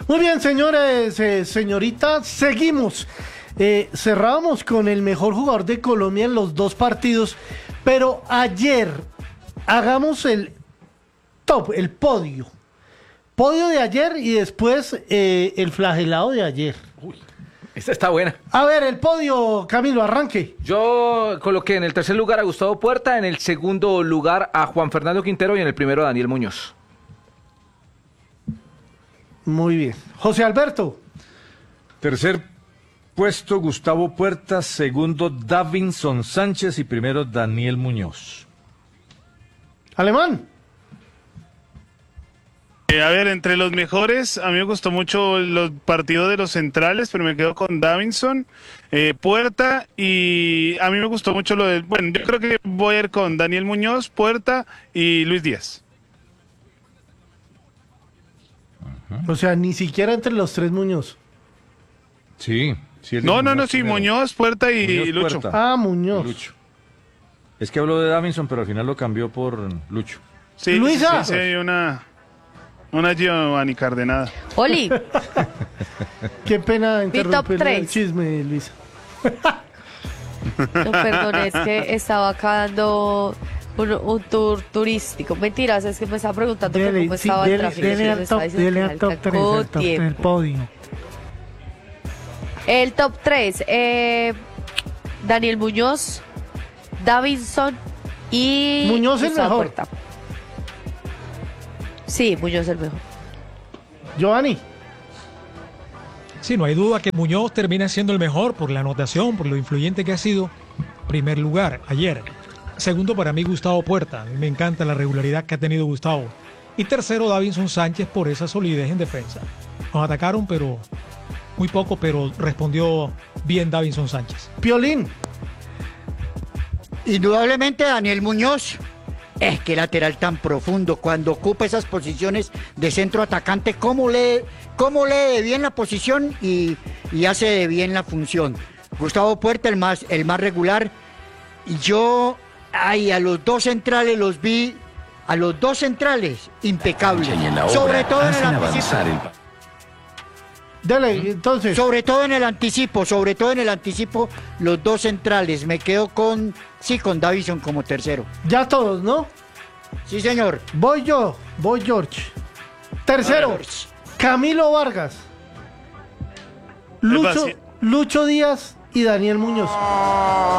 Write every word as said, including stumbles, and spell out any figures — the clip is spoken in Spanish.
Muy bien, señores, eh, señoritas, seguimos. Eh, cerramos con el mejor jugador de Colombia en los dos partidos, pero ayer hagamos el top, el podio. Podio de ayer y después eh, el flagelado de ayer. Uy, esta está buena. A ver, el podio, Camilo, arranque. Yo coloqué en el tercer lugar a Gustavo Puerta, en el segundo lugar a Juan Fernando Quintero y en el primero a Daniel Muñoz. Muy bien. José Alberto. Tercer puesto, Gustavo Puerta. Segundo, Davinson Sánchez. Y primero, Daniel Muñoz. Alemán. Eh, a ver, entre los mejores, a mí me gustó mucho los partidos de los centrales, pero me quedo con Davinson, eh, Puerta, y a mí me gustó mucho lo del... Bueno, yo creo que voy a ir con Daniel Muñoz, Puerta y Luis Díaz. O sea, ni siquiera entre los tres Muñoz. Sí. sí el No, no, no, Muñoz sí, primero. Muñoz, Puerta y, Muñoz, y Lucho. Puerta. Ah, Muñoz. Y Lucho. Es que habló de Davinson, pero al final lo cambió por Lucho. Sí, Luisa. sí, sí, hay una, una Giovanni Cardenada. Oli, Qué pena top interrumpir el tres. chisme, Luisa. no, perdón, es que estaba acá dando un, un tour turístico. Mentiras, es que me estaba preguntando que Dele, cómo sí, estaba el dele, tráfico. dele y me al estaba top, diciendo dele que al top tres, alcanzó el top del tiempo. podio. El top tres, eh, Daniel Muñoz, Davinson y Muñoz el Gustavo mejor. Puerta. Sí, Muñoz el mejor. Giovanni. Sí, no hay duda que Muñoz termina siendo el mejor por la anotación, por lo influyente que ha sido. Primer lugar, ayer. Segundo, para mí, Gustavo Puerta. A mí me encanta la regularidad que ha tenido Gustavo. Y tercero, Davinson Sánchez por esa solidez en defensa. Nos atacaron, pero muy poco, pero respondió bien Davinson Sánchez. Piolín. Indudablemente Daniel Muñoz. Es que lateral tan profundo, cuando ocupa esas posiciones de centro atacante, cómo lee, cómo lee de bien la posición y, y hace de bien la función. Gustavo Puerta, el más, el más regular. Y yo, ay, a los dos centrales los vi, a los dos centrales, impecables. Sobre todo en el anticipo. Dale, entonces. Sobre todo en el anticipo, sobre todo en el anticipo, los dos centrales. Me quedo con, sí, con Davinson como tercero. Ya todos, ¿no? Sí, señor. Voy yo, voy George. Tercero, Camilo Vargas. Lucho, fácil. Lucho Díaz y Daniel Muñoz.